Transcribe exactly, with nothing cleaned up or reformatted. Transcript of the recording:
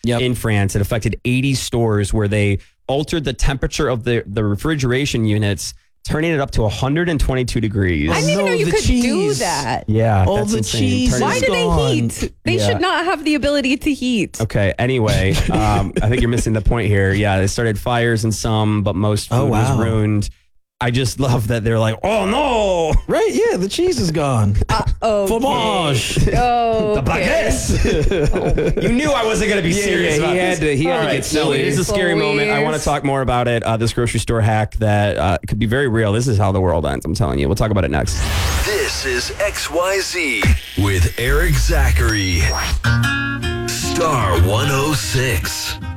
yep. in France. It affected eighty stores where they altered the temperature of the, the refrigeration units, turning it up to one hundred twenty-two degrees. I didn't even no, know you the could cheese. do that. Yeah. All that's the insane. cheese Turning Why it- do they gone. heat? They Yeah. should not have the ability to heat. Okay. Anyway, um, I think you're missing the point here. Yeah, they started fires in some, but most food Oh, wow. was ruined. I just love that they're like, oh no, Right? Yeah, the cheese is gone. Oh, Fromage. oh, the baguettes. You knew I wasn't going to be Yeah, serious yeah, about he had this. to- he had All to right, get so silly. it is a scary Louise. moment. I want to talk more about it. Uh, this grocery store hack that uh, could be very real. This is how the world ends. I'm telling you. We'll talk about it next. This is X Y Z with Eric Zachary. Star one oh six.